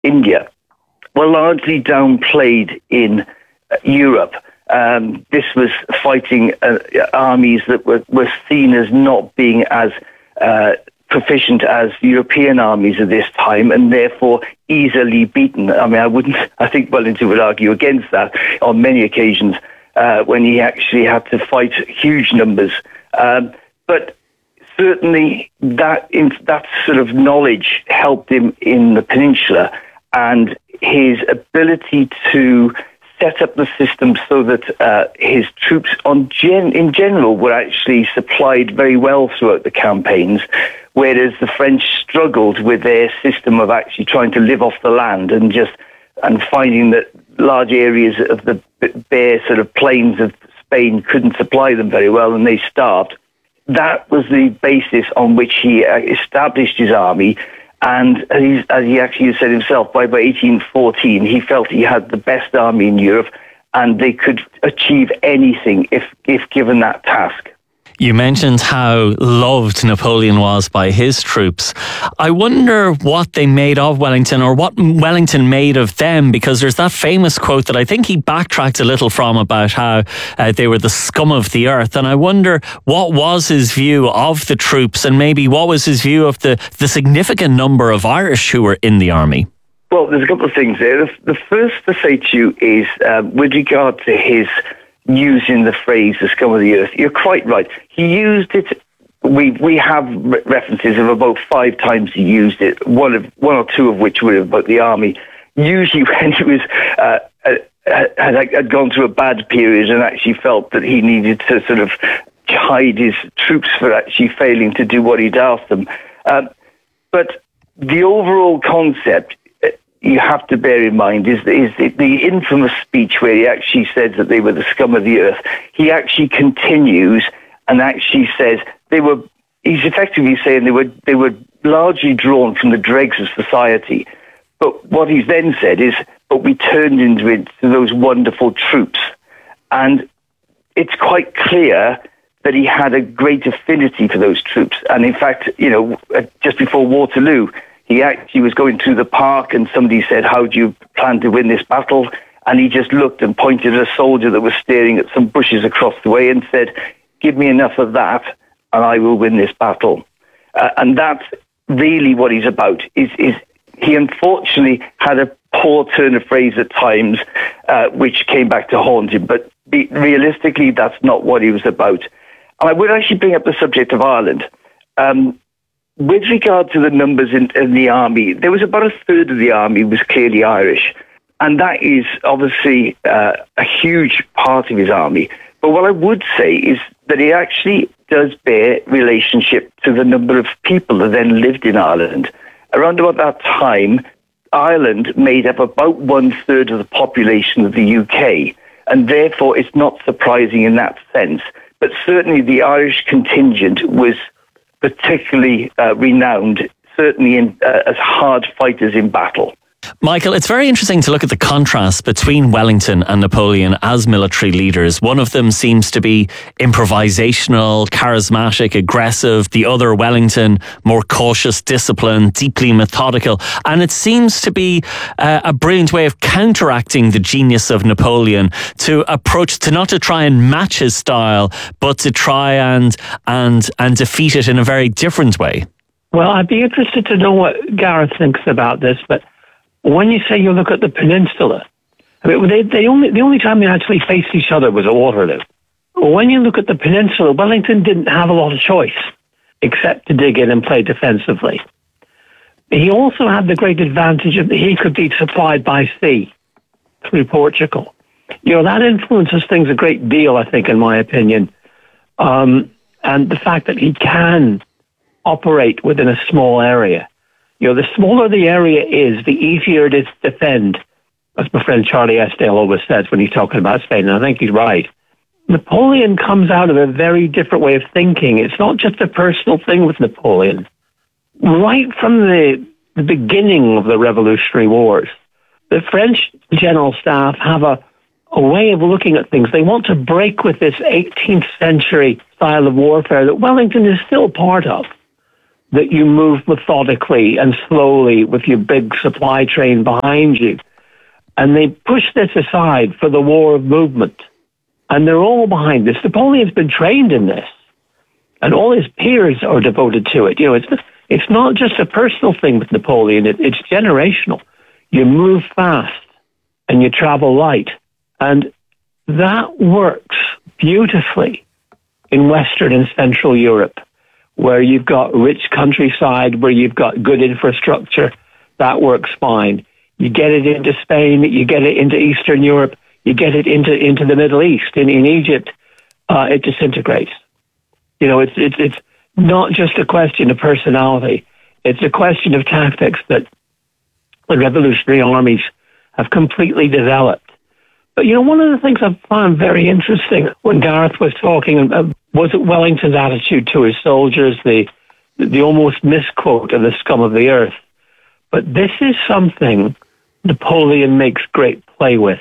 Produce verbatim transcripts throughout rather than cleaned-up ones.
India were largely downplayed in uh, Europe. Um, this was fighting uh, armies that were, were seen as not being as uh, proficient as European armies at this time, and therefore easily beaten. I mean, I wouldn't. I think Wellington would argue against that on many occasions uh, when he actually had to fight huge numbers. Um, but certainly, that in, that sort of knowledge helped him in the peninsula, and his ability to set up the system so that uh, his troops on gen- in general were actually supplied very well throughout the campaigns, whereas the French struggled with their system of actually trying to live off the land and just and finding that large areas of the bare sort of plains of Spain couldn't supply them very well, and they starved. That was the basis on which he uh, established his army. And as he, as he actually said himself, by, by eighteen fourteen, he felt he had the best army in Europe, and they could achieve anything if, if given that task. You mentioned how loved Napoleon was by his troops. I wonder what they made of Wellington, or what Wellington made of them, because there's that famous quote that I think he backtracked a little from about how uh, they were the scum of the earth. And I wonder what was his view of the troops, and maybe what was his view of the, the significant number of Irish who were in the army. Well, there's a couple of things there. The, the first to say to you is uh, with regard to his using the phrase "the scum of the earth." You're quite right. He used it. We we have re- references of about five times he used it. One of one or two of which were about the army. Usually when he was uh, had, had gone through a bad period and actually felt that he needed to sort of chide his troops for actually failing to do what he'd asked them. Um, but the overall concept, you have to bear in mind, is, is the, the infamous speech where he actually says that they were the scum of the earth. He actually continues and actually says they were. He's effectively saying they were they were largely drawn from the dregs of society. But what he's then said is, but we turned into it to those wonderful troops, and it's quite clear that he had a great affinity for those troops. And in fact, you know, just before Waterloo, he actually was going through the park and somebody said, "How do you plan to win this battle?" And he just looked and pointed at a soldier that was staring at some bushes across the way and said, "Give me enough of that and I will win this battle." Uh, and that's really what he's about. Is, is he unfortunately had a poor turn of phrase at times, uh, which came back to haunt him. But be, realistically, that's not what he was about. And I would actually bring up the subject of Ireland. Um, With regard to the numbers in, in the army, there was about a third of the army was clearly Irish. And that is obviously uh, a huge part of his army. But what I would say is that it actually does bear relationship to the number of people that then lived in Ireland. Around about that time, Ireland made up about one third of the population of the U K. And therefore, it's not surprising in that sense. But certainly the Irish contingent was particularly uh, renowned, certainly in, uh, as hard fighters in battle. Michael, it's very interesting to look at the contrast between Wellington and Napoleon as military leaders. One of them seems to be improvisational, charismatic, aggressive. The other, Wellington, more cautious, disciplined, deeply methodical. And it seems to be uh, a brilliant way of counteracting the genius of Napoleon to approach, to not to try and match his style, but to try and and and defeat it in a very different way. Well, I'd be interested to know what Gareth thinks about this, but when you say you look at the peninsula, I mean, they, they only, the only time they actually faced each other was at Waterloo. When you look at the peninsula, Wellington didn't have a lot of choice except to dig in and play defensively. He also had the great advantage of that he could be supplied by sea through Portugal. You know, that influences things a great deal, I think, in my opinion. Um, and the fact that he can operate within a small area. You know, the smaller the area is, the easier it is to defend, as my friend Charlie Esdale always says when he's talking about Spain, and I think he's right. Napoleon comes out of a very different way of thinking. It's not just a personal thing with Napoleon. Right from the, the beginning of the Revolutionary Wars, the French general staff have a, a way of looking at things. They want to break with this eighteenth century style of warfare that Wellington is still part of. that you move methodically and slowly with your big supply train behind you. And they push this aside for the war of movement. And they're all behind this. Napoleon's been trained in this. And all his peers are devoted to it. You know, it's it's not just a personal thing with Napoleon. It, it's generational. You move fast and you travel light. And that works beautifully in Western and Central Europe, where you've got rich countryside, where you've got good infrastructure. That works fine. You get it into Spain, you get it into Eastern Europe, you get it into, into the Middle East, in, in Egypt, uh, it disintegrates. You know, it's, it's, it's not just a question of personality. It's a question of tactics that the revolutionary armies have completely developed. But, you know, one of the things I found very interesting when Gareth was talking uh, was Wellington's attitude to his soldiers, the, the almost misquote of the scum of the earth. But this is something Napoleon makes great play with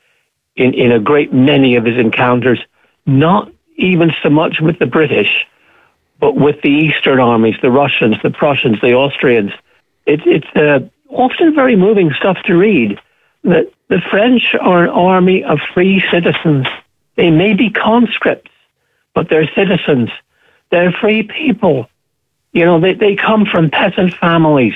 in, in a great many of his encounters, not even so much with the British, but with the Eastern armies, the Russians, the Prussians, the Austrians. It, it's uh, often very moving stuff to read. That the French are an army of free citizens. They may be conscripts, but they're citizens. They're free people. You know, they, they come from peasant families.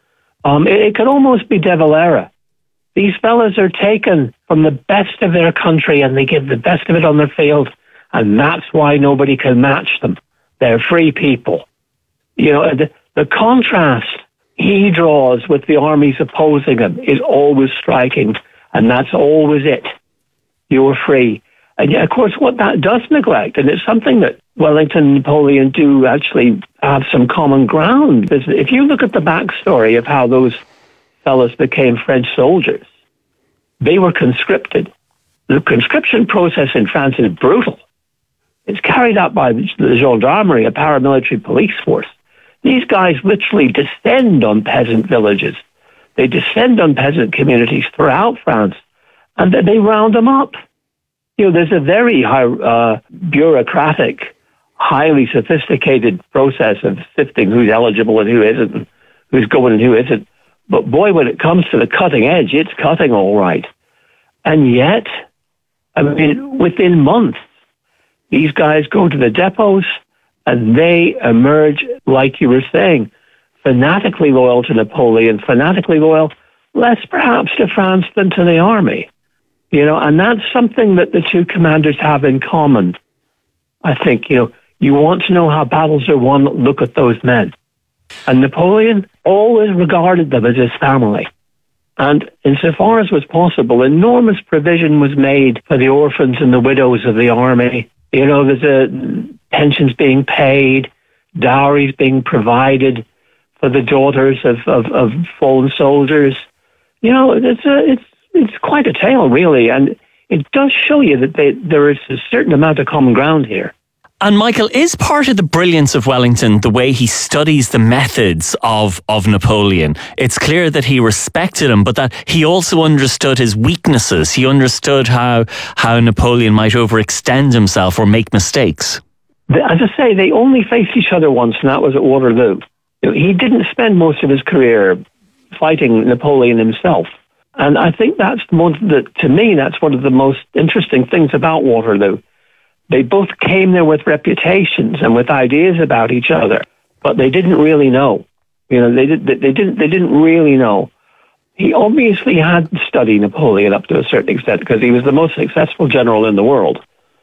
Um, it, it could almost be De Valera. These fellas are taken from the best of their country and they give the best of it on their field, and that's why nobody can match them. They're free people. You know, the, the contrast he draws with the armies opposing him is always striking, and that's always it. You're free. And yet, of course, what that does neglect, and it's something that Wellington and Napoleon do actually have some common ground. If you look at the backstory of how those fellas became French soldiers, they were conscripted. The conscription process in France is brutal. It's carried out by the gendarmerie, a paramilitary police force. These guys literally descend on peasant villages. They descend on peasant communities throughout France, and then they round them up. You know, there's a very high, uh, bureaucratic, highly sophisticated process of sifting who's eligible and who isn't, and who's going and who isn't. But boy, when it comes to the cutting edge, it's cutting all right. And yet, I mean, within months, these guys go to the depots and they emerge, like you were saying, fanatically loyal to Napoleon, fanatically loyal, less perhaps to France than to the army. You know, and that's something that the two commanders have in common. I think, you know, you want to know how battles are won, look at those men. And Napoleon always regarded them as his family. And insofar as was possible, enormous provision was made for the orphans and the widows of the army. You know, there's a, pensions being paid, dowries being provided for the daughters of, of, of fallen soldiers. You know, it's a, it's it's quite a tale, really, and it does show you that they, there is a certain amount of common ground here. And Michael, is part of the brilliance of Wellington the way he studies the methods of, of Napoleon? It's clear that he respected him, but that he also understood his weaknesses. He understood how how Napoleon might overextend himself or make mistakes. As I say, they only faced each other once, and that was at Waterloo. You know, he didn't spend most of his career fighting Napoleon himself. And I think that's one of the, to me, that's one of the most interesting things about Waterloo. They both came there with reputations and with ideas about each other, but they didn't really know. You know, they did. They didn't. They didn't really know. He obviously had studied Napoleon up to a certain extent because he was the most successful general in the world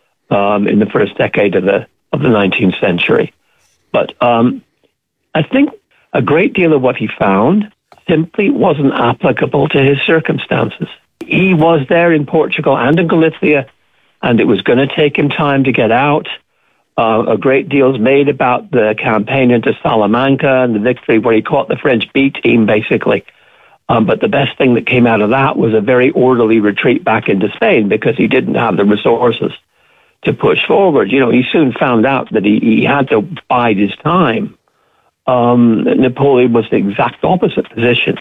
um, in the first decade of the of the nineteenth century. But um, I think a great deal of what he found simply wasn't applicable to his circumstances. He was there in Portugal and in Galicia, and it was going to take him time to get out. Uh, a great deal's made about the campaign into Salamanca and the victory where he caught the French B team, basically. Um, but the best thing that came out of that was a very orderly retreat back into Spain because he didn't have the resources to push forward. You know, he soon found out that he, he had to bide his time. Um, Napoleon was the exact opposite position.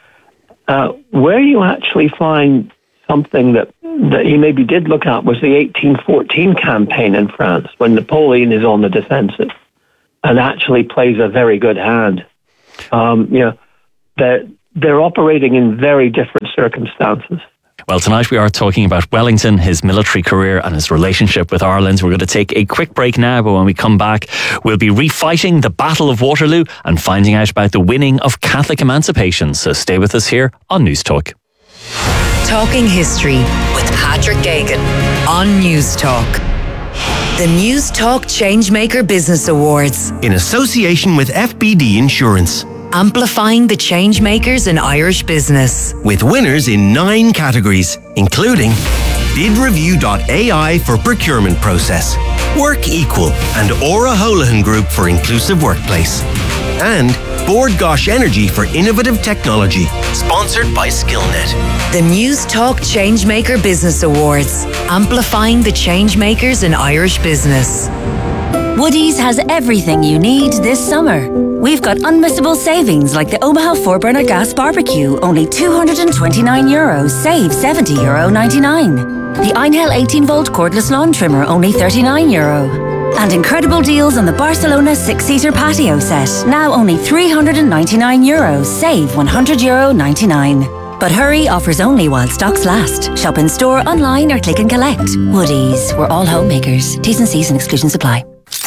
Uh, where you actually find something that, that he maybe did look at was the eighteen fourteen campaign in France, when Napoleon is on the defensive. and actually plays a very good hand. Um, you know, they're, they're operating in very different circumstances. Well, tonight we are talking about Wellington, his military career and his relationship with Ireland. We're going to take a quick break now, but when we come back, we'll be refighting the Battle of Waterloo and finding out about the winning of Catholic emancipation. So stay with us here on News Talk. Talking History with Patrick Geoghegan on News Talk. The News Talk Changemaker Business Awards, in association with F B D Insurance. Amplifying the changemakers in Irish business. With winners in nine categories, including bid review dot A I for procurement process, Work Equal and Ora Holohan Group for inclusive workplace, and Bord Gosh Energy for innovative technology, sponsored by Skillnet. The News Talk Changemaker Business Awards, amplifying the changemakers in Irish business. Woodies has everything you need this summer. We've got unmissable savings like the Omaha four burner gas barbecue, only two hundred twenty-nine euros, save seventy euro ninety-nine. The Einhell eighteen volt cordless lawn trimmer, only thirty-nine euro. And incredible deals on the Barcelona six-seater patio set, now only three hundred ninety-nine euros, save one hundred euro ninety-nine. But hurry, offers only while stocks last. Shop in store, online or click and collect. Woodies, we're all homemakers. T's and C's and exclusions apply.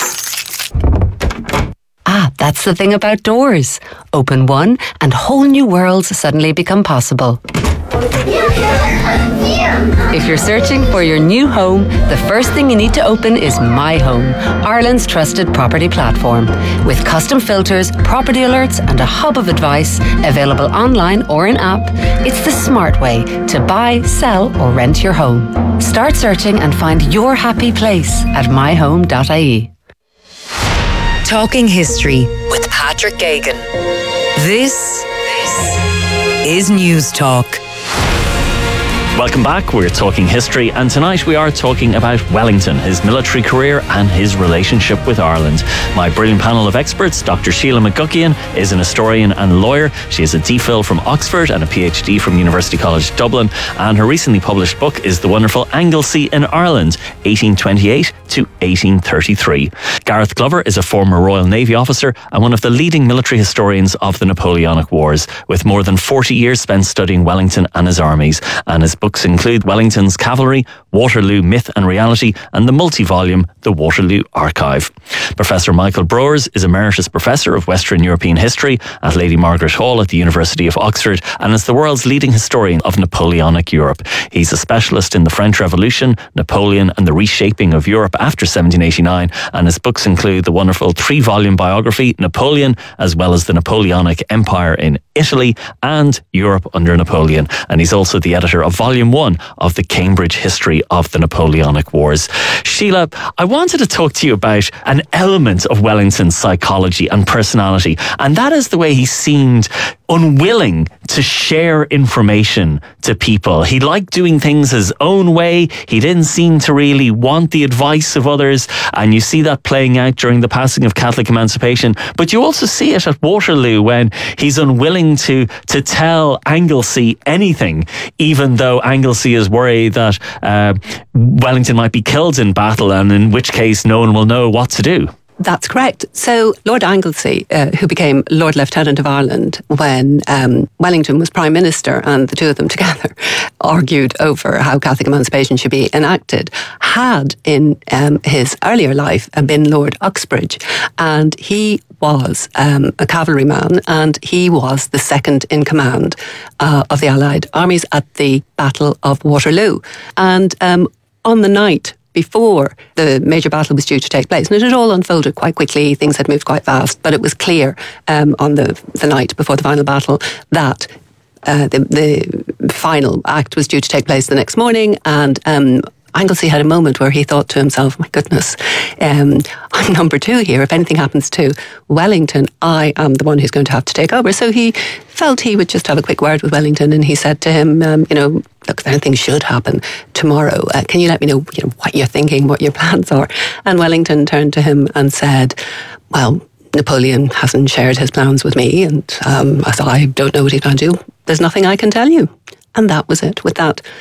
Ah, that's the thing about doors. Open one and whole new worlds suddenly become possible. If you're searching for your new home, the first thing you need to open is My Home, Ireland's trusted property platform. With custom filters, property alerts and a hub of advice available online or in app, it's the smart way to buy, sell or rent your home. Start searching and find your happy place at my home dot I E. Talking History with Patrick Geoghegan. This is News Talk. Welcome back. We're talking history, and tonight we are talking about Wellington, his military career and his relationship with Ireland. My brilliant panel of experts: Doctor Sheila McGuckian is an historian and lawyer. She has a DPhil from Oxford and a PhD from University College Dublin, and her recently published book is the wonderful Anglesey in Ireland, eighteen twenty-eight to eighteen thirty-three. Gareth Glover is a former Royal Navy officer and one of the leading military historians of the Napoleonic Wars, with more than forty years spent studying Wellington and his armies, and his books include Wellington's Cavalry, Waterloo Myth and Reality, and the multi-volume The Waterloo Archive. Professor Michael Browers is Emeritus Professor of Western European History at Lady Margaret Hall at the University of Oxford and is the world's leading historian of Napoleonic Europe. He's a specialist in the French Revolution, Napoleon and the reshaping of Europe after seventeen eighty-nine, and his books include the wonderful three-volume biography Napoleon, as well as the Napoleonic Empire in Italy and Europe under Napoleon. And he's also the editor of Volume one of the Cambridge History of the Napoleonic Wars. Sheila, I wanted to talk to you about an element of Wellington's psychology and personality, and that is the way he seemed unwilling to share information to people. He liked doing things his own way. He didn't seem to really want the advice of others, and you see that playing out during the passing of Catholic emancipation. But you also see it at Waterloo when he's unwilling to to tell Anglesey anything, even though Anglesey is worried that uh, Wellington might be killed in battle, and in which case no one will know what to do. That's correct. So Lord Anglesey, uh, who became Lord Lieutenant of Ireland when um, Wellington was Prime Minister, and the two of them together argued over how Catholic emancipation should be enacted, had in um, his earlier life been Lord Uxbridge, and he was um, a cavalryman, and he was the second in command uh, of the Allied armies at the Battle of Waterloo. And um, on the night before the major battle was due to take place, and it had all unfolded quite quickly, things had moved quite fast, but it was clear um, on the, the night before the final battle that uh, the, the final act was due to take place the next morning, and um, Anglesey had a moment where he thought to himself, my goodness, um, I'm number two here. If anything happens to Wellington, I am the one who's going to have to take over. So he felt he would just have a quick word with Wellington, and he said to him, um, you know, look, if anything should happen tomorrow, uh, can you let me know, you know what you're thinking, what your plans are? And Wellington turned to him and said, well, Napoleon hasn't shared his plans with me, and um, as I don't know what he's going to do, there's nothing I can tell you. And that was it. With that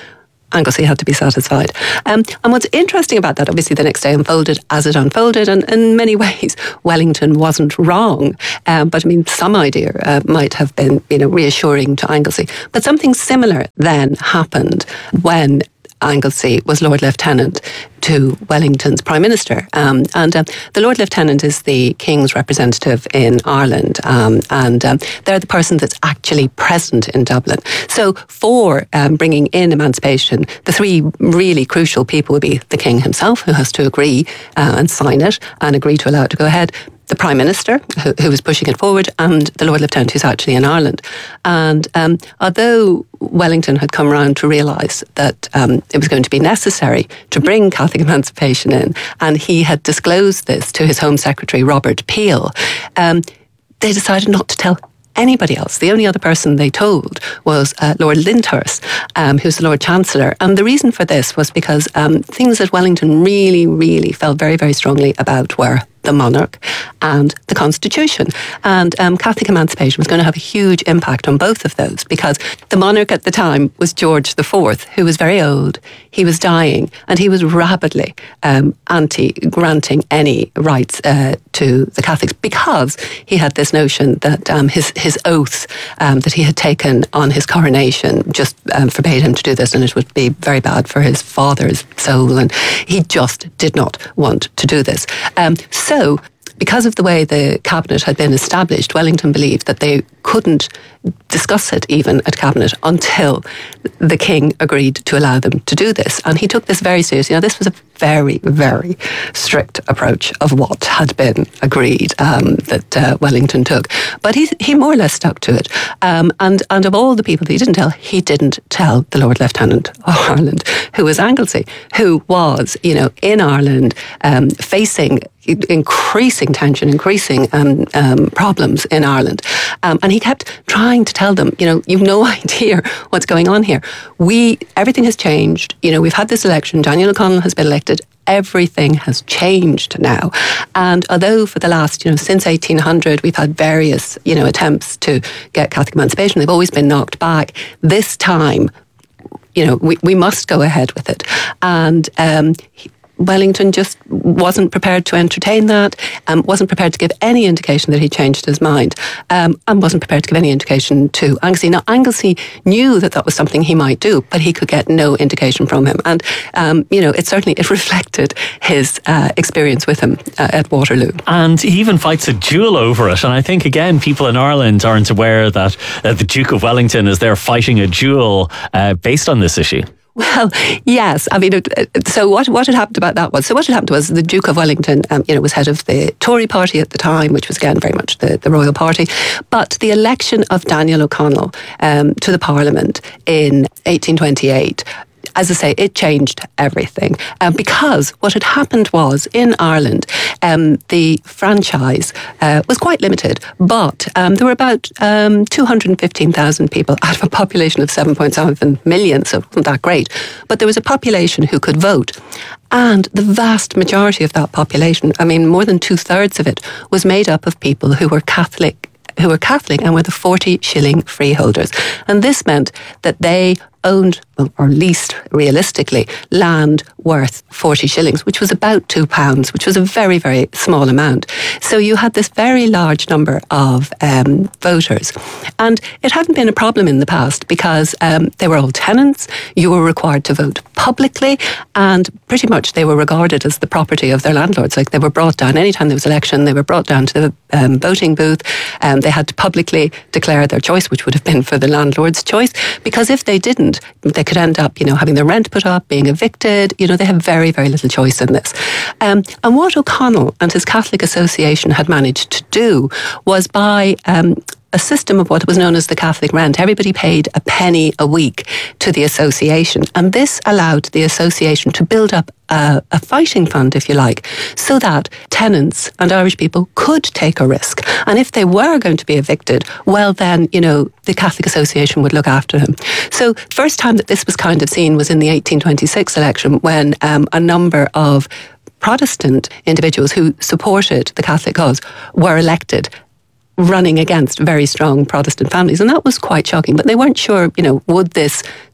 Anglesey had to be satisfied. Um, and what's interesting about that, obviously the next day unfolded as it unfolded, and in many ways Wellington wasn't wrong. Um, but I mean, some idea uh, might have been, you know, reassuring to Anglesey. But something similar then happened when Anglesey was Lord Lieutenant to Wellington's Prime Minister. Um, and um, the Lord Lieutenant is the King's representative in Ireland, um, and um, they're the person that's actually present in Dublin. So for um, bringing in emancipation, the three really crucial people would be the King himself, who has to agree uh, and sign it and agree to allow it to go ahead, the Prime Minister, who, who was pushing it forward, and the Lord Lieutenant, who's actually in Ireland. And um, although Wellington had come around to realise that um, it was going to be necessary to bring Catholic emancipation in, and he had disclosed this to his Home Secretary, Robert Peel, um, they decided not to tell anybody else. The only other person they told was uh, Lord Lyndhurst, um, who's the Lord Chancellor. And the reason for this was because um, things that Wellington really, really felt very, very strongly about were the monarch and the Constitution. And um, Catholic emancipation was going to have a huge impact on both of those, because the monarch at the time was George the Fourth, who was very old, he was dying, and he was rapidly um, anti-granting any rights uh, to the Catholics, because he had this notion that um, his, his oath um, that he had taken on his coronation just um, forbade him to do this, and it would be very bad for his father's soul, and he just did not want to do this. Um, so, because of the way the cabinet had been established, Wellington believed that they couldn't discuss it even at cabinet until the King agreed to allow them to do this. And he took this very seriously. Now, this was a very, very strict approach of what had been agreed um, that uh, Wellington took. But he he more or less stuck to it. Um, and, and of all the people that he didn't tell, he didn't tell the Lord Lieutenant of Ireland, who was Anglesey, who was, you know, in Ireland um, facing increasing tension, increasing um, um, problems in Ireland. Um, and he kept trying to tell them, you know, you've no idea what's going on here. We, everything has changed. You know, we've had this election. Daniel O'Connell has been elected. Everything has changed now. And although for the last, you know, since eighteen hundred, we've had various, you know, attempts to get Catholic emancipation, they've always been knocked back. This time, you know, we, we must go ahead with it. And um, he, Wellington just wasn't prepared to entertain that, um, wasn't prepared to give any indication that he changed his mind, um, and wasn't prepared to give any indication to Anglesey. Now, Anglesey knew that that was something he might do, but he could get no indication from him. And, um, you know, it certainly, it reflected his uh, experience with him uh, at Waterloo. And he even fights a duel over it. And I think, again, people in Ireland aren't aware that uh, the Duke of Wellington is there fighting a duel uh, based on this issue. Well, yes. I mean, it, so what what had happened about that was, so what had happened was the Duke of Wellington, um, you know, was head of the Tory party at the time, which was again very much the, the royal party. But the election of Daniel O'Connell um, to the Parliament in eighteen twenty-eight, as I say, it changed everything, um, because what had happened was in Ireland, um, the franchise uh, was quite limited, but um, there were about um, two hundred fifteen thousand people out of a population of seven point seven million, so it wasn't that great. But there was a population who could vote. And the vast majority of that population, I mean, more than two thirds of it, was made up of people who were Catholic who were Catholic and were the forty shilling freeholders. And this meant that they owned, or leased realistically, land worth forty shillings, which was about two pounds, which was a very, very small amount. So you had this very large number of um, voters. And it hadn't been a problem in the past because um, they were all tenants, you were required to vote publicly, and pretty much they were regarded as the property of their landlords. Like, they were brought down, anytime there was election, they were brought down to the um, voting booth, and um, they had to publicly declare their choice, which would have been for the landlord's choice, because if they didn't, they could end up, you know, having their rent put up, being evicted. You know, they have very, very little choice in this. Um, and what O'Connell and his Catholic Association had managed to do was by um, a system of what was known as the Catholic rent. Everybody paid a penny a week to the association. And this allowed the association to build up a, a fighting fund, if you like, so that tenants and Irish people could take a risk. And if they were going to be evicted, well then, you know, the Catholic Association would look after them. So first time that this was kind of seen was in the eighteen twenty-six election, when um, a number of Protestant individuals who supported the Catholic cause were elected, running against very strong Protestant families. And that was quite shocking. But they weren't sure, you know, would this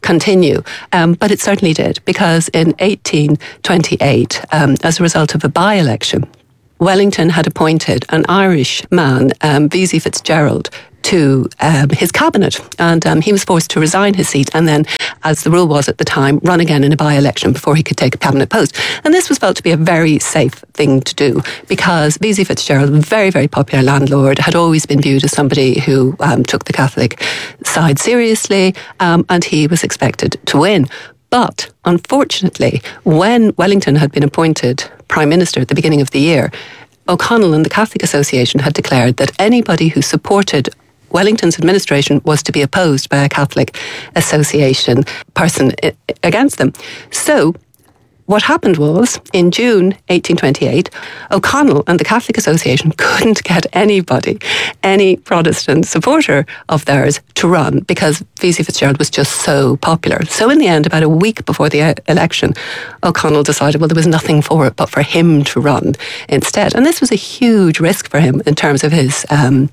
continue. Um, but it certainly did, because in eighteen twenty-eight, um, as a result of a by-election, Wellington had appointed an Irish man, um, Vesey Fitzgerald, to um, his cabinet, and um, he was forced to resign his seat and then, as the rule was at the time, run again in a by-election before he could take a cabinet post. And this was felt to be a very safe thing to do, because Vesey Fitzgerald, a very, very popular landlord, had always been viewed as somebody who um, took the Catholic side seriously, um, and he was expected to win. But unfortunately, when Wellington had been appointed Prime Minister at the beginning of the year, O'Connell and the Catholic Association had declared that anybody who supported Wellington's administration was to be opposed by a Catholic Association person against them. So what happened was, in June eighteen twenty-eight, O'Connell and the Catholic Association couldn't get anybody, any Protestant supporter of theirs, to run, because Vesey Fitzgerald was just so popular. So in the end, about a week before the election, O'Connell decided, well, there was nothing for it but for him to run instead. And this was a huge risk for him in terms of his um,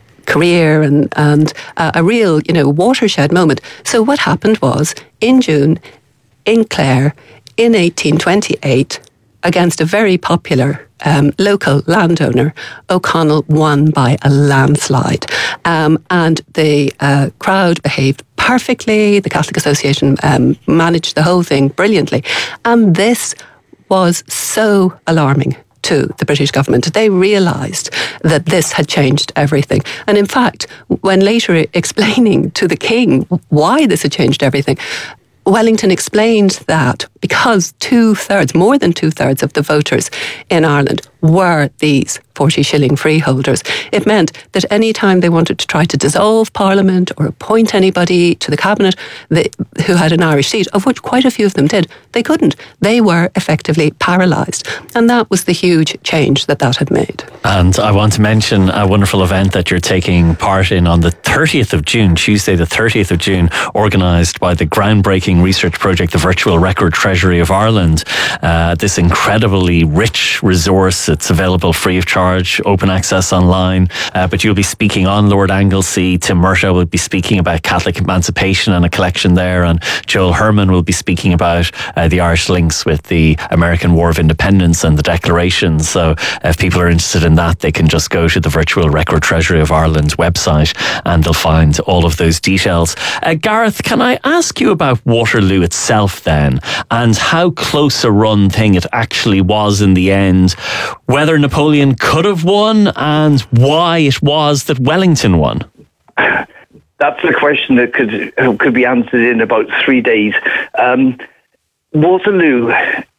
career and, and uh, a real, you know, watershed moment. So what happened was, in June, in Clare, in eighteen twenty-eight, against a very popular um, local landowner, O'Connell won by a landslide. Um, and the uh, crowd behaved perfectly. The Catholic Association um, managed the whole thing brilliantly. And this was so alarming to the British government. They realised that this had changed everything. And in fact, when later explaining to the King why this had changed everything, Wellington explained that because two-thirds, more than two-thirds of the voters in Ireland were these forty shilling freeholders, it meant that any time they wanted to try to dissolve Parliament or appoint anybody to the cabinet they, who had an Irish seat, of which quite a few of them did, they couldn't. They were effectively paralysed. And that was the huge change that that had made. And I want to mention a wonderful event that you're taking part in on the thirtieth of June, Tuesday the thirtieth of June, organised by the groundbreaking research project, the Virtual Record Treasury of Ireland. Uh, this incredibly rich resource. It's available free of charge, open access online. Uh, but you'll be speaking on Lord Anglesey. Tim Murtaugh will be speaking about Catholic emancipation and a collection there. And Joel Herman will be speaking about uh, the Irish links with the American War of Independence and the Declaration. So if people are interested in that, they can just go to the Virtual Record Treasury of Ireland's website and they'll find all of those details. Uh, Gareth, can I ask you about Waterloo itself then, and how close a run thing it actually was in the end, whether Napoleon could have won and why it was that Wellington won? That's a question that could could be answered in about three days. Um, Waterloo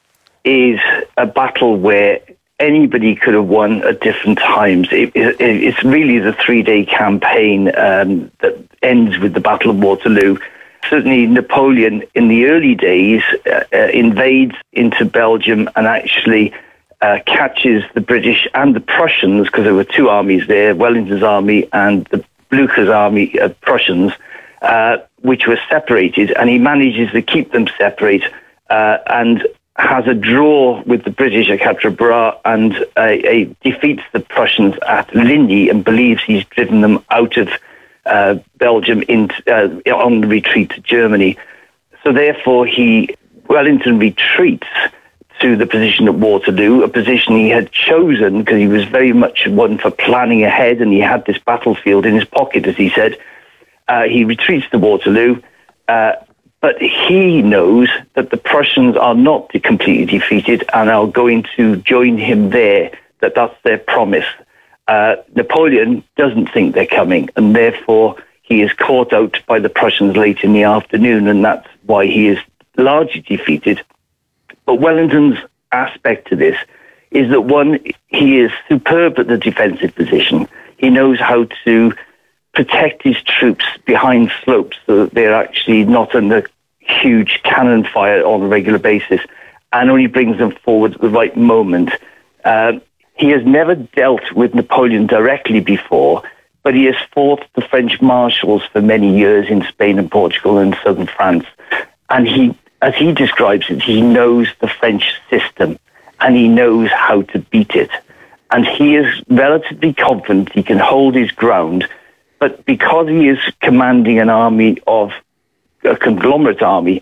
is a battle where anybody could have won at different times. It, it, it's really the three-day campaign um, that ends with the Battle of Waterloo. Certainly Napoleon in the early days uh, uh, invades into Belgium and actually uh, catches the British and the Prussians, because there were two armies there, Wellington's army and the Blucher's army of Prussians, uh, which were separated, and he manages to keep them separate uh, and has a draw with the British at Quatre Bras and uh, uh, defeats the Prussians at Ligny and believes he's driven them out of Uh, Belgium in, uh, on the retreat to Germany. So therefore he, Wellington retreats to the position at Waterloo, a position he had chosen because he was very much one for planning ahead and he had this battlefield in his pocket, as he said. Uh, he retreats to Waterloo, uh, but he knows that the Prussians are not completely defeated and are going to join him there, that that's their promise. Uh, Napoleon doesn't think they're coming, and therefore he is caught out by the Prussians late in the afternoon, and that's why he is largely defeated. But Wellington's aspect to this is that, one, he is superb at the defensive position. He knows how to protect his troops behind slopes so that they're actually not under huge cannon fire on a regular basis, and only brings them forward at the right moment. Uh, He has never dealt with Napoleon directly before, but he has fought the French marshals for many years in Spain and Portugal and southern France. And he, as he describes it, he knows the French system and he knows how to beat it. And he is relatively confident he can hold his ground, but because he is commanding an army of a conglomerate army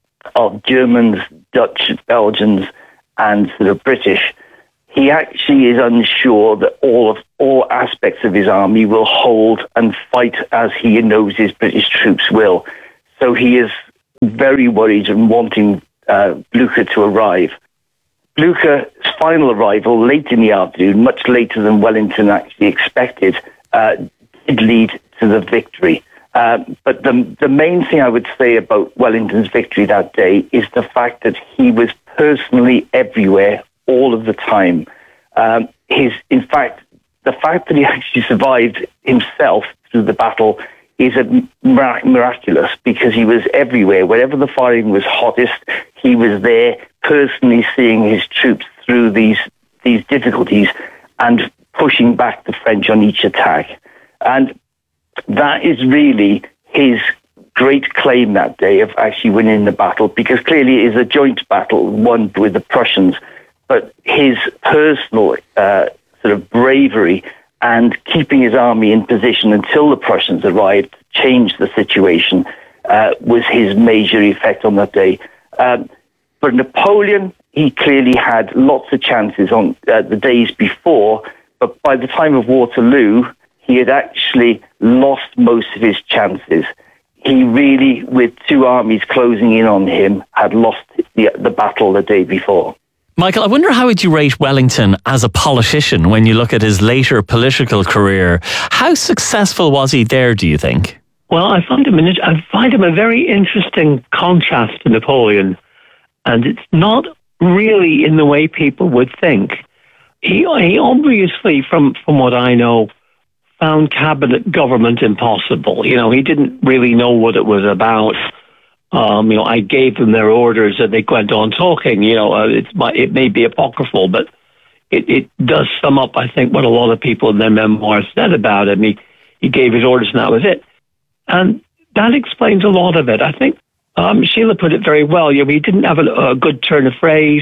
of Germans, Dutch, Belgians, and sort of British, he actually is unsure that all of all aspects of his army will hold and fight as he knows his British troops will. So he is very worried and wanting uh, Blucher to arrive. Blucher's final arrival late in the afternoon, much later than Wellington actually expected, uh, did lead to the victory. Uh, but the, the main thing I would say about Wellington's victory that day is the fact that he was personally everywhere all of the time. Um, his, in fact, the fact that he actually survived himself through the battle is a mir- miraculous because he was everywhere. Wherever the firing was hottest, he was there personally seeing his troops through these these difficulties and pushing back the French on each attack. And that is really his great claim that day of actually winning the battle, because clearly it is a joint battle won with the Prussians, but his personal uh, sort of bravery and keeping his army in position until the Prussians arrived to change the situation uh, was his major effect on that day. Um, for Napoleon, he clearly had lots of chances on uh, the days before, but by the time of Waterloo, he had actually lost most of his chances. He really, with two armies closing in on him, had lost the, the battle the day before. Michael, I wonder how would you rate Wellington as a politician when you look at his later political career? How successful was he there, do you think? Well, I find him, an, I find him a very interesting contrast to Napoleon, and it's not really in the way people would think. He, he obviously, from, from what I know, found cabinet government impossible. You know, he didn't really know what it was about. Um, you know, I gave them their orders and they went on talking. You know, uh, it's, it may be apocryphal, but it, it does sum up, I think, what a lot of people in their memoirs said about him. He, he gave his orders and that was it. And that explains a lot of it. I think um, Sheila put it very well. You know, he didn't have a, a good turn of phrase.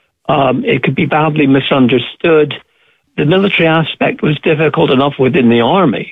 Um, it could be badly misunderstood. The military aspect was difficult enough within the army.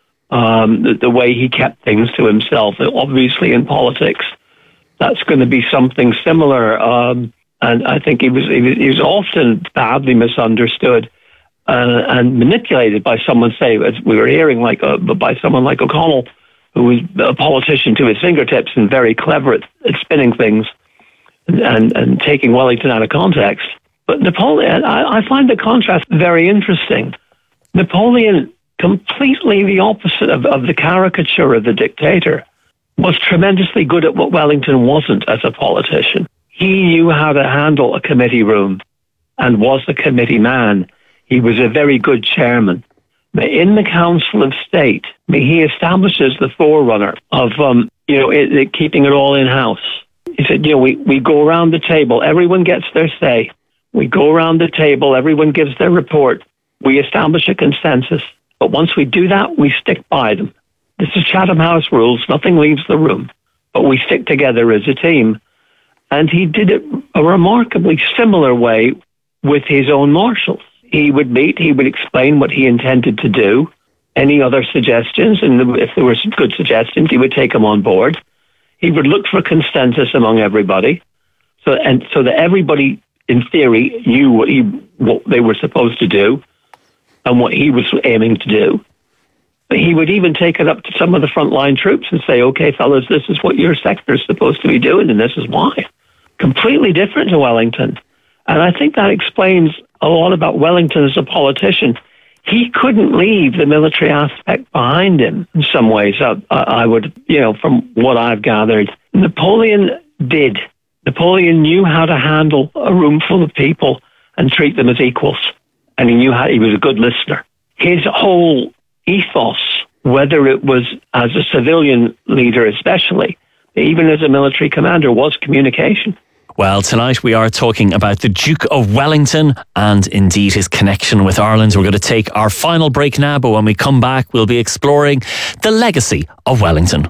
Um, the, the way he kept things to himself. Obviously, in politics, that's going to be something similar. Um, and I think he was, he was he was often badly misunderstood uh, and manipulated by someone, say, as we were hearing, like uh, by someone like O'Connell, who was a politician to his fingertips and very clever at, at spinning things and, and, and taking Wellington out of context. But Napoleon, I, I find the contrast very interesting. Napoleon, completely the opposite of, of the caricature of the dictator, was tremendously good at what Wellington wasn't as a politician. He knew how to handle a committee room and was a committee man. He was a very good chairman. In the Council of State, he establishes the forerunner of um, you know it, it, keeping it all in-house. He said, you know, we, we go around the table, everyone gets their say. We go around the table, everyone gives their report. We establish a consensus. But once we do that, we stick by them. This is Chatham House rules. Nothing leaves the room. But we stick together as a team. And he did it a remarkably similar way with his own marshals. He would meet, he would explain what he intended to do, any other suggestions, and if there were some good suggestions, he would take them on board. He would look for consensus among everybody, so and so that everybody, in theory, knew what, he, what they were supposed to do and what he was aiming to do. But he would even take it up to some of the frontline troops and say, okay, fellas, this is what your sector is supposed to be doing, and this is why. Completely different to Wellington. And I think that explains a lot about Wellington as a politician. He couldn't leave the military aspect behind him in some ways, I, I would, you know, from what I've gathered. Napoleon did. Napoleon knew how to handle a room full of people and treat them as equals. And he knew how, he was a good listener. His whole ethos, whether it was as a civilian leader especially, even as a military commander, was communication. Well, tonight we are talking about the Duke of Wellington and indeed his connection with Ireland. We're going to take our final break now, but when we come back, we'll be exploring the legacy of Wellington.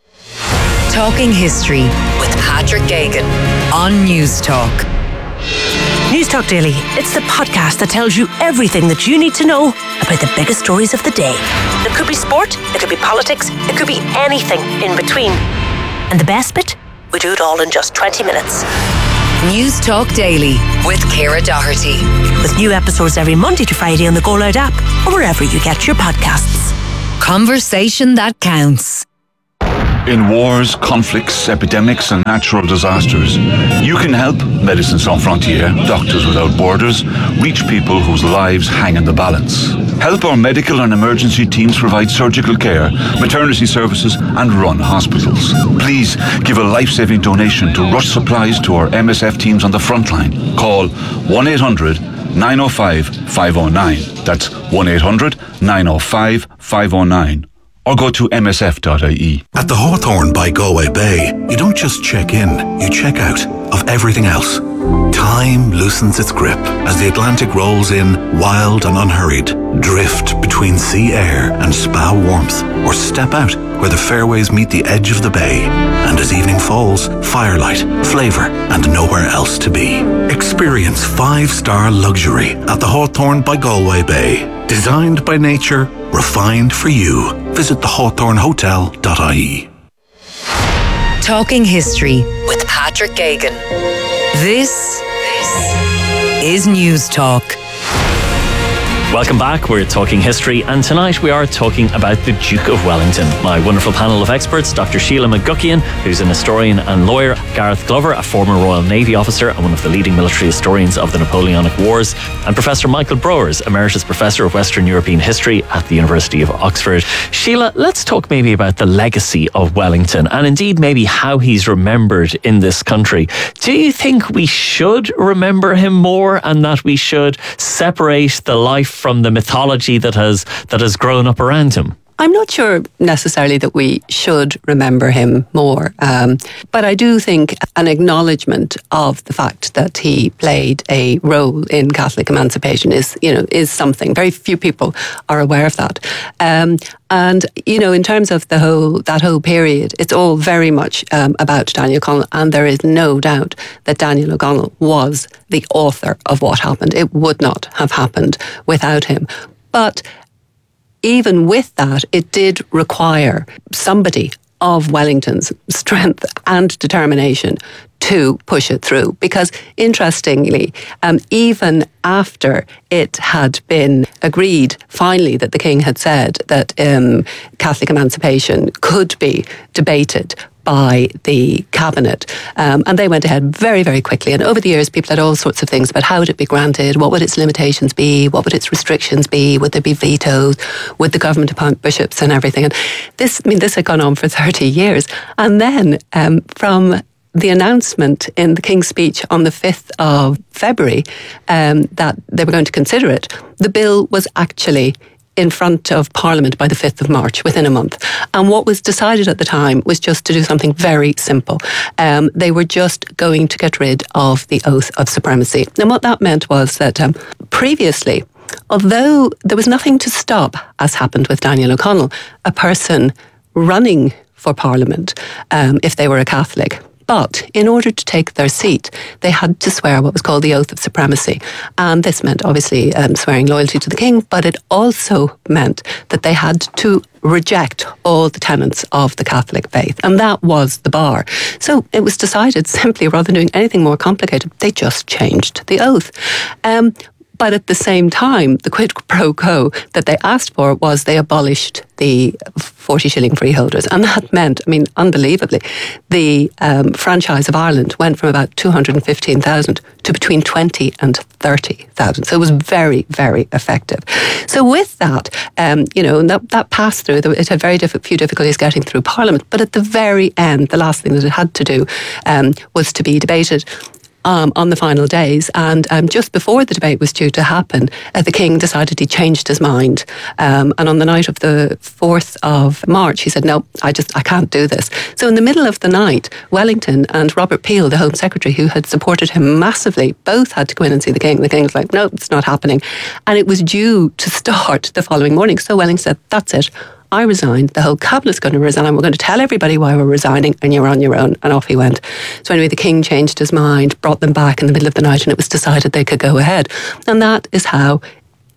Talking History with Patrick Geoghegan on News Talk. News Talk Daily. It's the podcast that tells you everything that you need to know about the biggest stories of the day. It could be sport, it could be politics, it could be anything in between. And the best bit? We do it all in just twenty minutes. News Talk Daily with Ciara Doherty. With new episodes every Monday to Friday on the Go Loud app or wherever you get your podcasts. Conversation that counts. In wars, conflicts, epidemics and natural disasters, you can help Médecins Sans Frontières, Doctors Without Borders, reach people whose lives hang in the balance. Help our medical and emergency teams provide surgical care, maternity services and run hospitals. Please give a life-saving donation to rush supplies to our M S F teams on the front line. Call one eight hundred nine oh five five oh nine. That's one eight hundred nine oh five five oh nine. Or go to m s f dot i e. At the Hawthorne by Galway Bay, you don't just check in, you check out of everything else. Time loosens its grip as the Atlantic rolls in, wild and unhurried. Drift between sea air and spa warmth, or step out where the fairways meet the edge of the bay. And as evening falls, firelight, flavour, and nowhere else to be. Experience five-star luxury at the Hawthorne by Galway Bay. Designed by nature, refined for you. Visit the hawthorne hotel dot i e. Talking History with Patrick Gagan. This is News Talk. Welcome back. We're talking history, and tonight we are talking about the Duke of Wellington. My wonderful panel of experts, Doctor Sheila McGuckian, who's an historian and lawyer, Gareth Glover, a former Royal Navy officer and one of the leading military historians of the Napoleonic Wars, and Professor Michael Browers, Emeritus Professor of Western European History at the University of Oxford. Sheila, let's talk maybe about the legacy of Wellington, and indeed maybe how he's remembered in this country. Do you think we should remember him more, and that we should separate the life from the mythology that has that has grown up around him? I'm not sure necessarily that we should remember him more, um, but I do think an acknowledgement of the fact that he played a role in Catholic emancipation is, you know, is something. Very few people are aware of that. Um, and, you know, in terms of the whole that whole period, it's all very much um, about Daniel O'Connell, and there is no doubt that Daniel O'Connell was the author of what happened. It would not have happened without him. But even with that, it did require somebody of Wellington's strength and determination to push it through. Because interestingly, um, even after it had been agreed finally that the king had said that um, Catholic emancipation could be debated by the cabinet. Um, and they went ahead very, very quickly. And over the years, people had all sorts of things about how would it be granted, what would its limitations be, what would its restrictions be, would there be vetoes, would the government appoint bishops and everything. And this, I mean, this had gone on for thirty years. And then um, from the announcement in the King's speech on the fifth of February um, that they were going to consider it, the bill was actually in front of Parliament by the fifth of March, within a month. And what was decided at the time was just to do something very simple. Um, they were just going to get rid of the oath of supremacy. And what that meant was that um, previously, although there was nothing to stop, as happened with Daniel O'Connell, a person running for Parliament um, if they were a Catholic, but in order to take their seat, they had to swear what was called the Oath of Supremacy. And this meant, obviously, um, swearing loyalty to the king, but it also meant that they had to reject all the tenets of the Catholic faith. And that was the bar. So it was decided simply, rather than doing anything more complicated, they just changed the oath. Um, But at the same time, the quid pro quo that they asked for was they abolished the forty shilling freeholders. And that meant, I mean, unbelievably, the um, franchise of Ireland went from about two hundred fifteen thousand to between twenty and thirty thousand. So it was very, very effective. So with that, um, you know, that, that passed through, it had very diff- few difficulties getting through Parliament. But at the very end, the last thing that it had to do um, was to be debated Um, on the final days, and um, just before the debate was due to happen, uh, the king decided he changed his mind. Um, and on the night of the fourth of March, he said, "No, I just I can't do this." So in the middle of the night, Wellington and Robert Peel, the Home Secretary, who had supported him massively, both had to go in and see the king. The king was like, "No, it's not happening," and it was due to start the following morning. So Wellington said, "That's it. I resigned. The whole cabinet's going to resign. We're going to tell everybody why we're resigning, and you're on your own." And off he went. So anyway, the king changed his mind, brought them back in the middle of the night, and it was decided they could go ahead. And that is how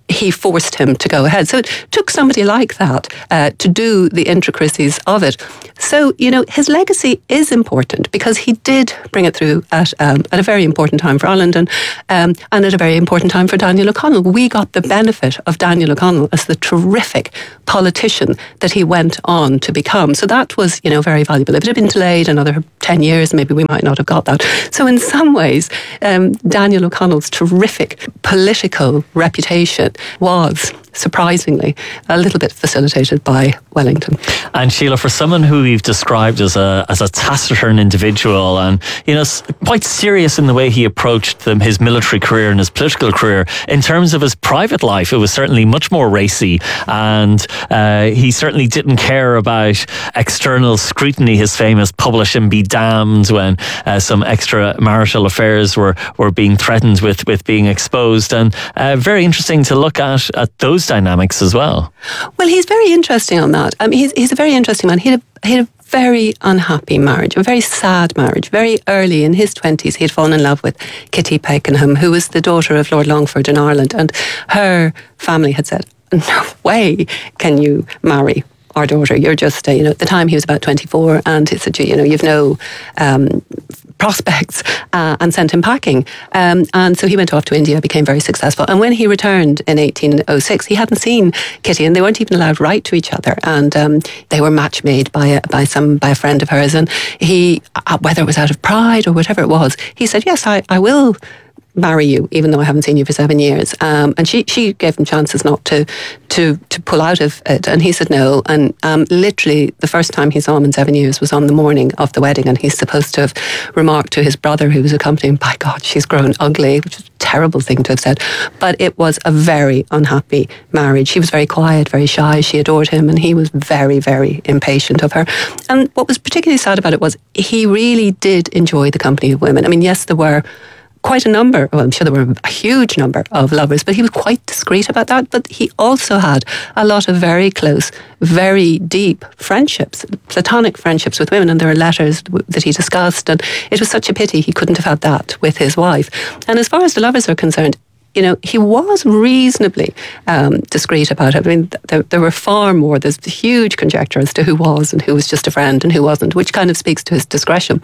he forced him to go ahead. So it took somebody like that uh, to do the intricacies of it. So, you know, his legacy is important because he did bring it through at um, at a very important time for Ireland and, um, and at a very important time for Daniel O'Connell. We got the benefit of Daniel O'Connell as the terrific politician that he went on to become. So that was, you know, very valuable. If it had been delayed another ten years, maybe we might not have got that. So in some ways, um, Daniel O'Connell's terrific political reputation was, surprisingly, a little bit facilitated by Wellington. And Sheila, for someone who you've described as a as a taciturn individual and, you know, quite serious in the way he approached them, his military career and his political career, in terms of his private life, it was certainly much more racy, and uh, he certainly didn't care about external scrutiny. His famous "publish and be damned" when uh, some extramarital affairs were, were being threatened with, with being exposed, and uh, very interesting to look at, at those dynamics as well. Well, he's very interesting on that. I mean, he's, he's a very interesting man. He had a, he had a very unhappy marriage, a very sad marriage. Very early in his twenties, he had fallen in love with Kitty Pakenham, who was the daughter of Lord Longford in Ireland, and her family had said, no way can you marry our daughter. You're just, uh, you know, at the time he was about twenty-four, and he said, you know, you've no um, prospects, uh, and sent him packing. Um, and so he went off to India, became very successful. And when he returned in eighteen oh six, he hadn't seen Kitty, and they weren't even allowed to write to each other. And um, they were match made by a, by some by a friend of hers. And he, uh, whether it was out of pride or whatever it was, he said, yes, I, I will marry you, even though I haven't seen you for seven years. Um, and she she gave him chances not to to to pull out of it, and he said no. And um, literally, the first time he saw him in seven years was on the morning of the wedding, and he's supposed to have remarked to his brother, who was accompanying, "By God, she's grown ugly," which was a terrible thing to have said. But it was a very unhappy marriage. She was very quiet, very shy. She adored him, and he was very, very impatient of her. And what was particularly sad about it was he really did enjoy the company of women. I mean, yes, there were quite a number, well, I'm sure there were a huge number of lovers, but he was quite discreet about that. But he also had a lot of very close, very deep friendships, platonic friendships with women, and there are letters that he discussed, and it was such a pity he couldn't have had that with his wife. And as far as the lovers are concerned, you know, he was reasonably um, discreet about it. I mean, there, there were far more, there's huge conjecture as to who was and who was just a friend and who wasn't, which kind of speaks to his discretion.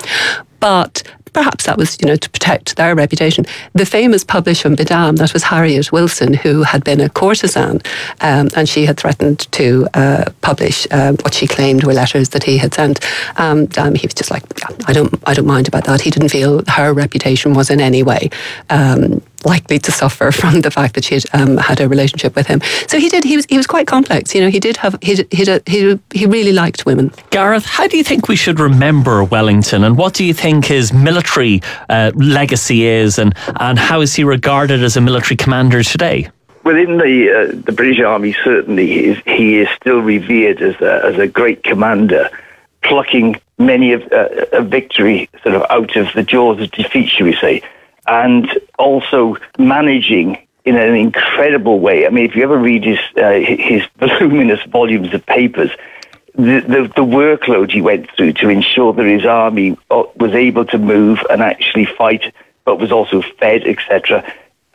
But perhaps that was, you know, to protect their reputation. The famous publish and be damned, that was Harriet Wilson, who had been a courtesan, um, and she had threatened to uh, publish uh, what she claimed were letters that he had sent. And um, he was just like, yeah, I don't, I don't mind about that. He didn't feel her reputation was in any way Um, likely to suffer from the fact that she had um, had a relationship with him. So he did. He was. He was quite complex. You know, he did have. He he he he really liked women. Gareth, how do you think we should remember Wellington, and what do you think his military uh, legacy is, and and how is he regarded as a military commander today? Within the uh, the British Army, certainly he is, he is still revered as a, as a great commander, plucking many of uh, a victory sort of out of the jaws of defeat, shall we say. And also managing in an incredible way. I mean, if you ever read his uh, his voluminous volumes of papers, the, the the workload he went through to ensure that his army was able to move and actually fight, but was also fed, et cetera.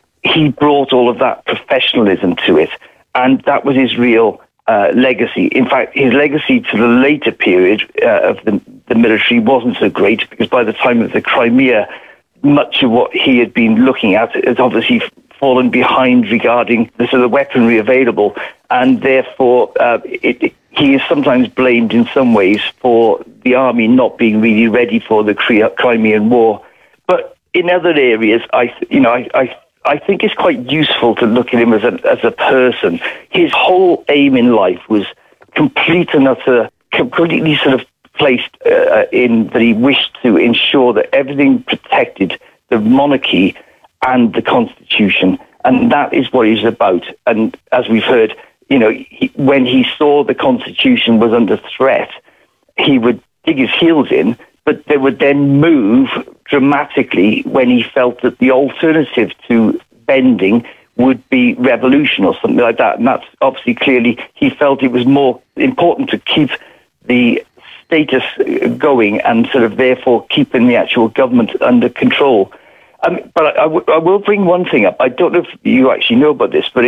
He brought all of that professionalism to it, and that was his real uh, legacy. In fact, his legacy to the later period uh, of the, the military wasn't so great, because by the time of the Crimea, much of what he had been looking at has obviously fallen behind regarding the sort of weaponry available, and therefore uh, it, it, he is sometimes blamed in some ways for the army not being really ready for the Crimean War. But in other areas, I, you know, I, I, I think it's quite useful to look at him as a as a person. His whole aim in life was complete and utter, completely sort of placed uh, in that he wished to ensure that everything protected the monarchy and the Constitution, and that is what he's about. And as we've heard, you know, he, when he saw the Constitution was under threat, he would dig his heels in, but they would then move dramatically when he felt that the alternative to bending would be revolution or something like that. And that's obviously clearly he felt it was more important to keep the status going and sort of therefore keeping the actual government under control. Um, but I, I, w- I will bring one thing up. I don't know if you actually know about this, but in,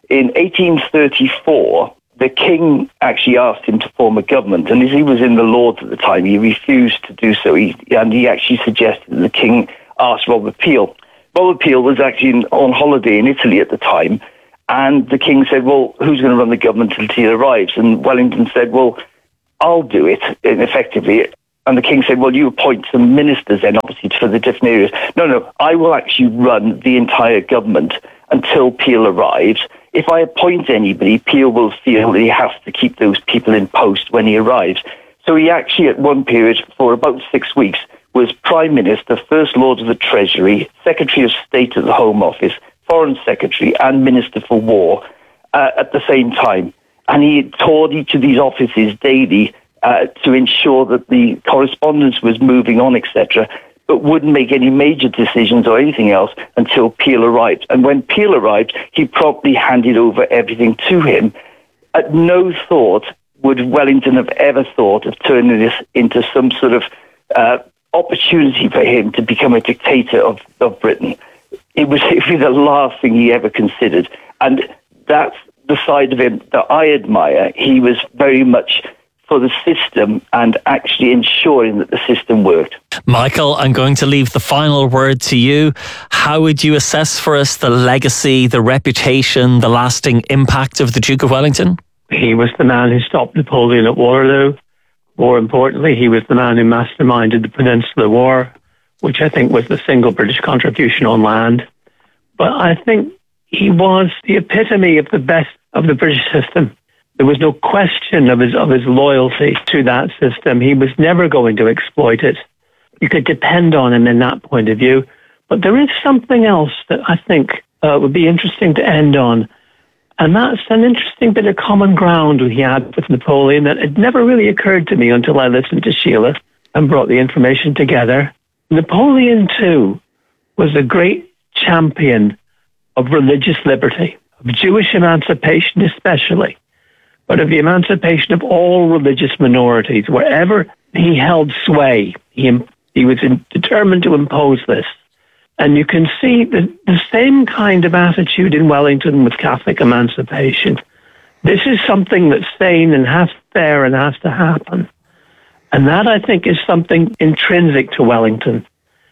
in eighteen thirty-four, the king actually asked him to form a government, and as he was in the Lords at the time, he refused to do so, he, and he actually suggested that the king ask Robert Peel. Robert Peel was actually in, on holiday in Italy at the time, and the king said, well, who's going to run the government until he arrives? And Wellington said, well, I'll do it, effectively. And the king said, well, you appoint some ministers then, obviously, for the different areas. No, no, I will actually run the entire government until Peel arrives. If I appoint anybody, Peel will feel that he has to keep those people in post when he arrives. So he actually, at one period, for about six weeks, was Prime Minister, First Lord of the Treasury, Secretary of State at the Home Office, Foreign Secretary, and Minister for War uh, at the same time. And he toured each of these offices daily uh, to ensure that the correspondence was moving on, et cetera, but wouldn't make any major decisions or anything else until Peel arrived. And when Peel arrived, he promptly handed over everything to him. At no thought would Wellington have ever thought of turning this into some sort of uh, opportunity for him to become a dictator of, of Britain. It was, it was the last thing he ever considered. And that's the side of him that I admire. He was very much for the system and actually ensuring that the system worked. Michael, I'm going to leave the final word to you. How would you assess for us the legacy, the reputation, the lasting impact of the Duke of Wellington? He was the man who stopped Napoleon at Waterloo. More importantly, he was the man who masterminded the Peninsular War, which I think was the single British contribution on land. But I think he was the epitome of the best of the British system. There was no question of his of his loyalty to that system. He was never going to exploit it. You could depend on him in that point of view. But there is something else that I think uh, would be interesting to end on. And that's an interesting bit of common ground he had with Napoleon that had never really occurred to me until I listened to Sheila and brought the information together. Napoleon, too, was a great champion of religious liberty, of Jewish emancipation especially, but of the emancipation of all religious minorities. Wherever he held sway, he, he was in, determined to impose this. And you can see the, the same kind of attitude in Wellington with Catholic emancipation. This is something that's sane and has there and has to happen. And that, I think, is something intrinsic to Wellington.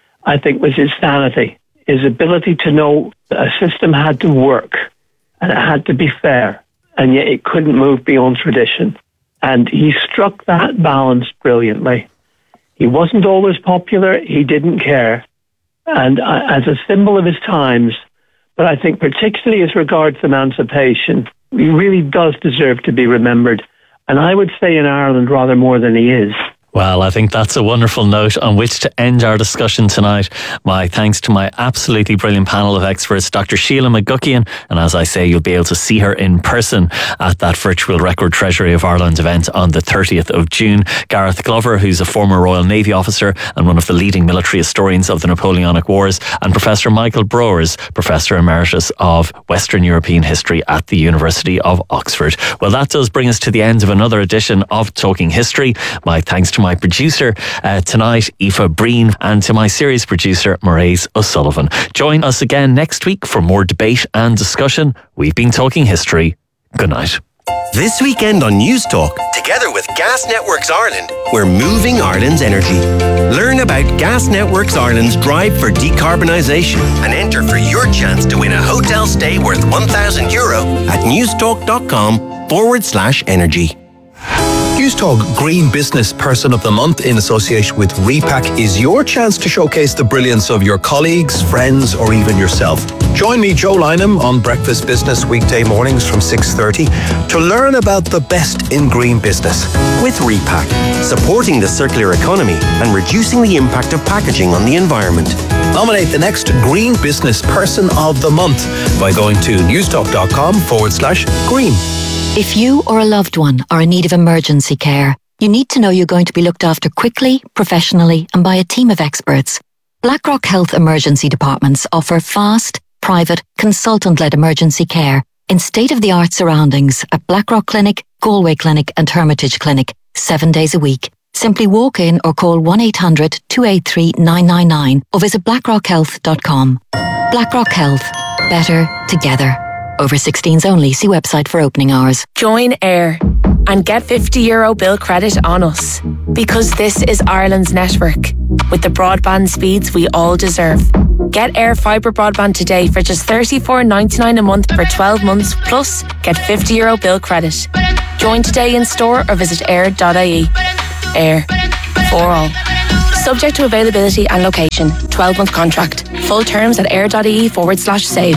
I think was his sanity, his ability to know that a system had to work and it had to be fair, and yet it couldn't move beyond tradition. And he struck that balance brilliantly. He wasn't always popular. He didn't care. And uh, as a symbol of his times, but I think particularly as regards emancipation, he really does deserve to be remembered. And I would say in Ireland rather more than he is. Well, I think that's a wonderful note on which to end our discussion tonight. My thanks to my absolutely brilliant panel of experts, Doctor Sheila McGuckian, and as I say, you'll be able to see her in person at that virtual Record Treasury of Ireland event on the thirtieth of June. Gareth Glover, who's a former Royal Navy officer and one of the leading military historians of the Napoleonic Wars, and Professor Michael Browers, Professor Emeritus of Western European History at the University of Oxford. Well, that does bring us to the end of another edition of Talking History. My thanks to my producer uh, tonight, Aoife Breen, and to my series producer, Mairead O'Sullivan. Join us again next week for more debate and discussion. We've been talking history. Good night. This weekend on News Talk, together with Gas Networks Ireland, we're moving Ireland's energy. Learn about Gas Networks Ireland's drive for decarbonisation and enter for your chance to win a hotel stay worth one thousand euro at newstalk.com forward slash energy. Newstalk Green Business Person of the Month in association with Repack is your chance to showcase the brilliance of your colleagues, friends, or even yourself. Join me, Joe Lynham, on Breakfast Business weekday mornings from six thirty to learn about the best in green business. With Repack, supporting the circular economy and reducing the impact of packaging on the environment. Nominate the next Green Business Person of the Month by going to newstalk.com forward slash green. If you or a loved one are in need of emergency care, you need to know you're going to be looked after quickly, professionally, and by a team of experts. BlackRock Health Emergency Departments offer fast, private, consultant-led emergency care in state-of-the-art surroundings at BlackRock Clinic, Galway Clinic, and Hermitage Clinic, seven days a week. Simply walk in or call one eight hundred two eight three nine nine nine or visit blackrock health dot com. BlackRock Health. Better together. Over sixteens only. See website for opening hours. Join Air and get fifty euro bill credit on us. Because this is Ireland's network, with the broadband speeds we all deserve. Get Air Fibre broadband today for just thirty-four ninety-nine a month for twelve months, plus get fifty euro bill credit. Join today in store or visit air dot I E. Air. For all. Subject to availability and location. twelve month contract. Full terms at air.ie forward slash save.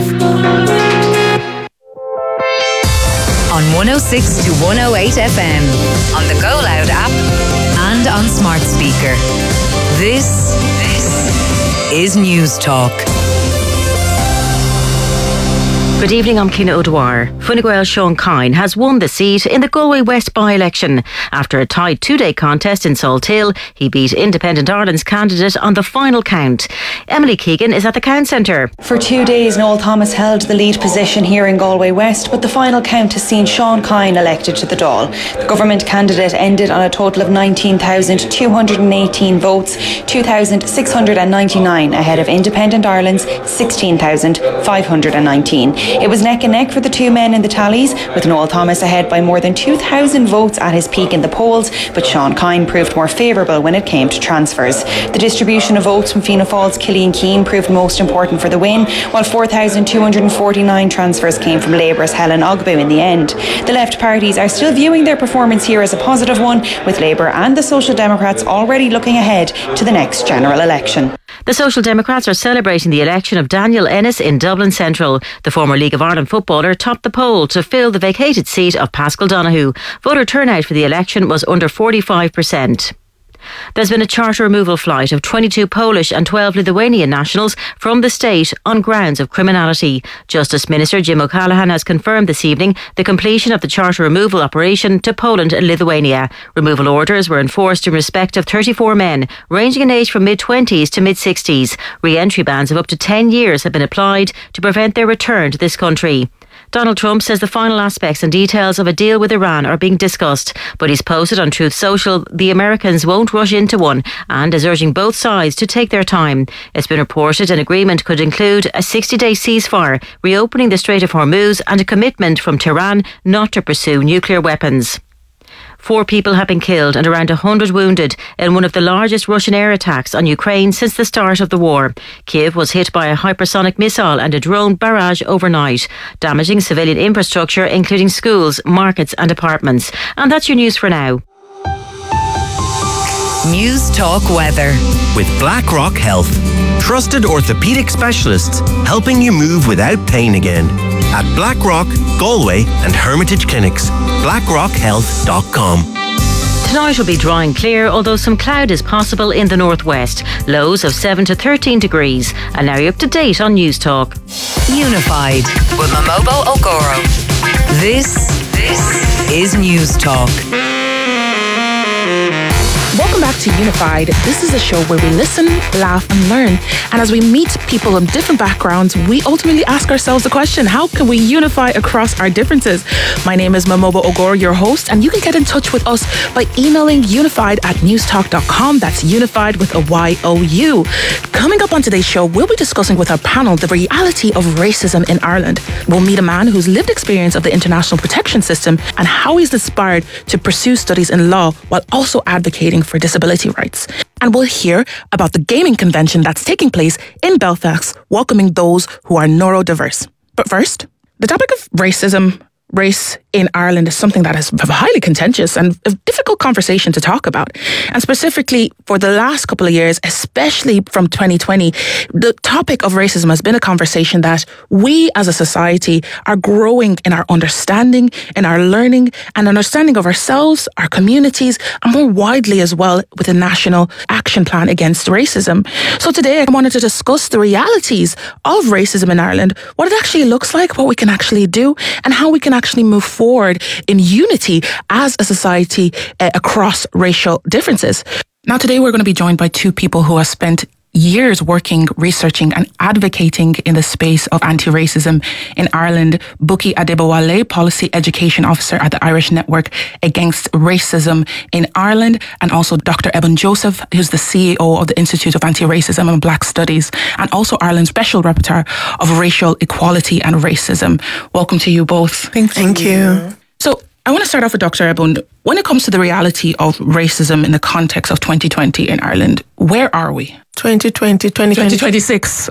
On one oh six to one oh eight F M, on the Go Loud app, and on smart speaker. This, this is News Talk. Good evening, I'm Cina O'Dwyer. Fine Gael Sean Kine has won the seat in the Galway West by-election. After a tight two-day contest in Salthill, he beat Independent Ireland's candidate on the final count. Emily Keegan is at the count centre. For two days, Noel Thomas held the lead position here in Galway West, but the final count has seen Sean Kine elected to the Dáil. The government candidate ended on a total of nineteen thousand two hundred eighteen votes, two thousand six hundred ninety-nine ahead of Independent Ireland's sixteen thousand five hundred nineteen. It was neck and neck for the two men in the tallies, with Noel Thomas ahead by more than two thousand votes at his peak in the polls, but Sean Kine proved more favourable when it came to transfers. The distribution of votes from Fianna Fáil's Killian Keane proved most important for the win, while four thousand two hundred forty-nine transfers came from Labour's Helen Ogbu in the end. The left parties are still viewing their performance here as a positive one, with Labour and the Social Democrats already looking ahead to the next general election. The Social Democrats are celebrating the election of Daniel Ennis in Dublin Central. The former League of Ireland footballer topped the poll to fill the vacated seat of Pascal Donoghue. Voter turnout for the election was under forty-five percent. There's been a charter removal flight of twenty-two Polish and twelve Lithuanian nationals from the state on grounds of criminality. Justice Minister Jim O'Callaghan has confirmed this evening the completion of the charter removal operation to Poland and Lithuania. Removal orders were enforced in respect of thirty-four men, ranging in age from mid-twenties to mid-sixties. Re-entry bans of up to ten years have been applied to prevent their return to this country. Donald Trump says the final aspects and details of a deal with Iran are being discussed, but he's posted on Truth Social the Americans won't rush into one and is urging both sides to take their time. It's been reported an agreement could include a sixty-day ceasefire, reopening the Strait of Hormuz, and a commitment from Tehran not to pursue nuclear weapons. Four people have been killed and around one hundred wounded in one of the largest Russian air attacks on Ukraine since the start of the war. Kiev was hit by a hypersonic missile and a drone barrage overnight, damaging civilian infrastructure including schools, markets and apartments. And that's your news for now. News Talk Weather. With BlackRock Health. Trusted orthopaedic specialists helping you move without pain again. At BlackRock, Galway and Hermitage Clinics. blackrock health dot com. Tonight will be dry and clear, although some cloud is possible in the northwest. Lows of seven to thirteen degrees. And now you're up to date on News Talk. Unified with Mamobo Okoro. This, this is News Talk. Welcome back to Unified. This is a show where we listen, laugh and learn. And as we meet people of different backgrounds, we ultimately ask ourselves the question, how can we unify across our differences? My name is Mamobo Ogor, your host, and you can get in touch with us by emailing unified at newstalk dot com. That's unified with a Y O U. Coming up on today's show, we'll be discussing with our panel the reality of racism in Ireland. We'll meet a man whose lived experience of the international protection system and how he's inspired to pursue studies in law while also advocating for disability rights. And we'll hear about the gaming convention that's taking place in Belfast, welcoming those who are neurodiverse. But first, the topic of racism, race in Ireland is something that is highly contentious and a difficult conversation to talk about. And specifically for the last couple of years, especially from twenty twenty, the topic of racism has been a conversation that we as a society are growing in our understanding, in our learning and understanding of ourselves, our communities, and more widely as well with a national action plan against racism. So today I wanted to discuss the realities of racism in Ireland, what it actually looks like, what we can actually do, and how we can actually move forward forward in unity as a society uh, across racial differences. Now today we're going to be joined by two people who have spent years working, researching and advocating in the space of anti-racism in Ireland. Buki Adebowale, Policy Education Officer at the Irish Network Against Racism in Ireland, and also Doctor Eben Joseph, who's the C E O of the Institute of Anti-Racism and Black Studies, and also Ireland's Special Rapporteur of Racial Equality and Racism. Welcome to you both. Thank, Thank you. you. So I want to start off with Doctor Eben. When it comes to the reality of racism in the context of twenty twenty in Ireland, where are we? twenty twenty, twenty twenty twenty-six.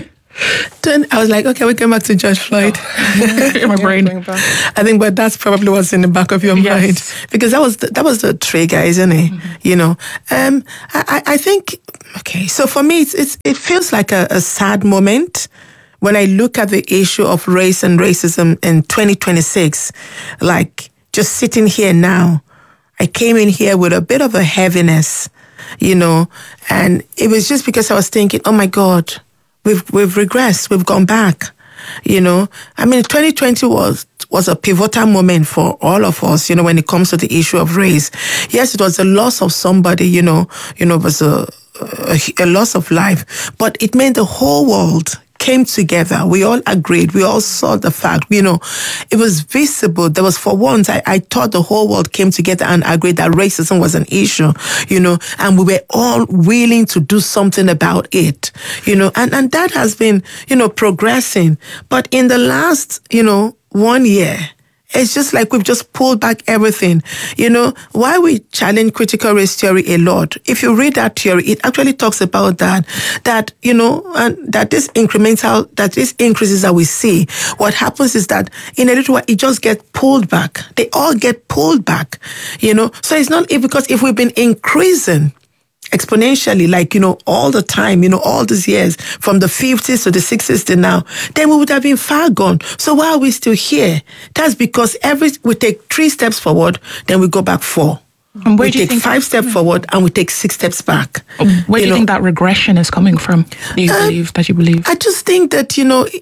Then I was like, okay, we come back to George Floyd. Oh. In my brain. I think, but that's probably what's in the back of your yes. mind, because that was the, that was the trigger, isn't it? Mm-hmm. You know, um, I, I think. Okay, so for me, it's, it's it feels like a, a sad moment when I look at the issue of race and racism in twenty twenty-six. Like just sitting here now, I came in here with a bit of a heaviness, you know, and it was just because I was thinking, oh my God. We've we've regressed. We've gone back. You know, I mean, twenty twenty was was a pivotal moment for all of us. You know, when it comes to the issue of race. Yes, it was a loss of somebody. You know, you know, it was a a, a loss of life, but it meant the whole world came together. We all agreed. We all saw the fact. You know, it was visible. There was, for once, I, I thought the whole world came together and agreed that racism was an issue, you know, and we were all willing to do something about it, you know, and, and that has been, you know, progressing. But in the last, you know, one year, it's just like we've just pulled back everything. You know, why we challenge critical race theory a lot. If you read that theory, it actually talks about that, that, you know, and that this incremental, that these increases that we see, what happens is that in a little while, it just gets pulled back. They all get pulled back, you know. So it's not if, because if we've been increasing exponentially, like, you know, all the time, you know, all these years, from the fifties to the sixties to now, then we would have been far gone. So why are we still here? That's because every we take three steps forward, then we go back four. And where we do you take think five steps forward and we take six steps back. Oh, where you do you know, think that regression is coming from? Do you uh, believe that you believe? I just think that, you know,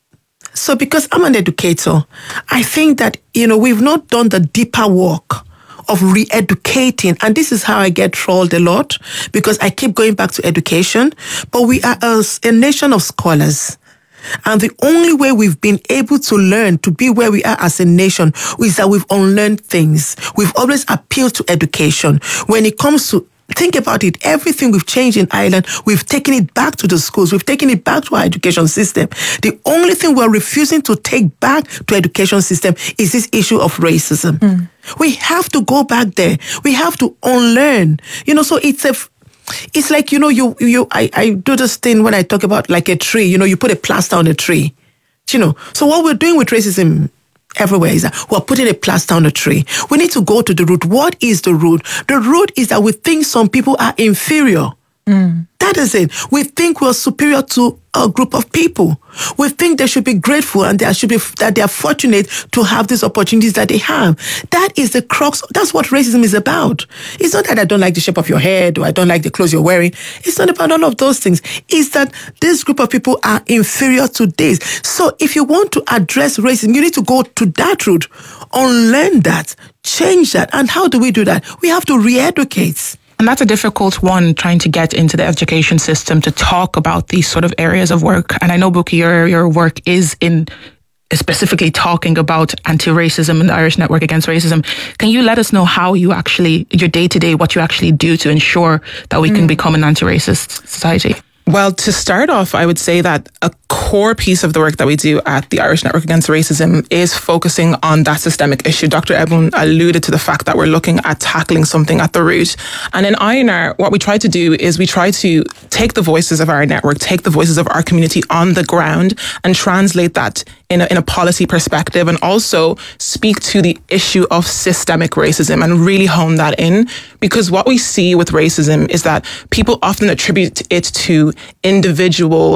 so because I'm an educator, I think that, you know, we've not done the deeper work of re-educating. And this is how I get trolled a lot, because I keep going back to education. But we are a, a nation of scholars. And the only way we've been able to learn to be where we are as a nation is that we've unlearned things. We've always appealed to education. When it comes to think about it, everything we've changed in Ireland, we've taken it back to the schools, we've taken it back to our education system. The only thing we're refusing to take back to education system is this issue of racism. Mm. We have to go back there. We have to unlearn. You know, so it's a, it's like, you know, you, you, I, I do this thing when I talk about like a tree, you know, you put a plaster on a tree, you know. So what we're doing with racism everywhere is that we're putting a plaster on a tree. We need to go to the root. What is the root? The root is that we think some people are inferior. Mm. That is it. We think we're superior to a group of people. We think they should be grateful and they should be, that they are fortunate to have these opportunities that they have. That is the crux. That's what racism is about. It's not that I don't like the shape of your head or I don't like the clothes you're wearing. It's not about all of those things. It's that this group of people are inferior to this. So if you want to address racism, you need to go to that root, unlearn that, change that. And how do we do that? We have to re-educate. And that's a difficult one, trying to get into the education system to talk about these sort of areas of work. And I know, Buki, your, your work is in specifically talking about anti-racism and the Irish Network Against Racism. Can you let us know how you actually, your day-to-day, what you actually do to ensure that we mm. can become an anti-racist society? Well, to start off, I would say that a core piece of the work that we do at the Irish Network Against Racism is focusing on that systemic issue. Doctor Eben alluded to the fact that we're looking at tackling something at the root. And in I N R, what we try to do is we try to take the voices of our network, take the voices of our community on the ground and translate that in a, in a policy perspective, and also speak to the issue of systemic racism and really hone that in. Because what we see with racism is that people often attribute it to individual or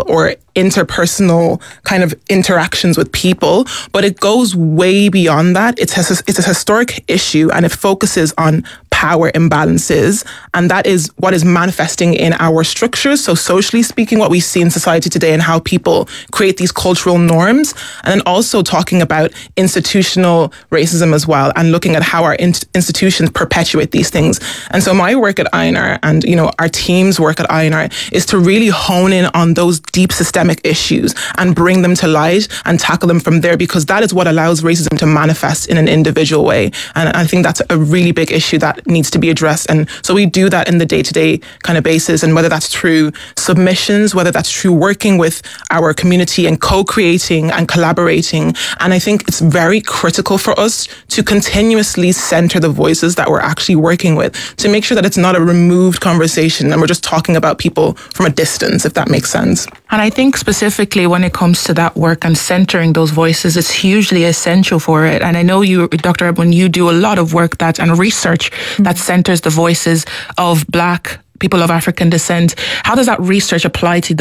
interpersonal kind of interactions with people, but it goes way beyond that. It's a, it's a historic issue, and it focuses on power imbalances, and that is what is manifesting in our structures. So socially speaking, what we see in society today and how people create these cultural norms, and then also talking about institutional racism as well, and looking at how our in- institutions perpetuate these things. And so my work at I N R, and you know our team's work at I N R, is to really hone in on those deep systemic issues and bring them to light and tackle them from there, because that is what allows racism to manifest in an individual way. And I think that's a really big issue that needs to be addressed. And so we do that in the day-to-day kind of basis, and whether that's through submissions, whether that's through working with our community and co-creating and collaborating. And I think it's very critical for us to continuously center the voices that we're actually working with, to make sure that it's not a removed conversation and we're just talking about people from a distance, if that makes sense. And I think specifically when it comes to that work and centering those voices, it's hugely essential for it. And I know you, Doctor Edwin, you do a lot of work that and research mm-hmm. that centers the voices of Black people of African descent. How does that research apply to the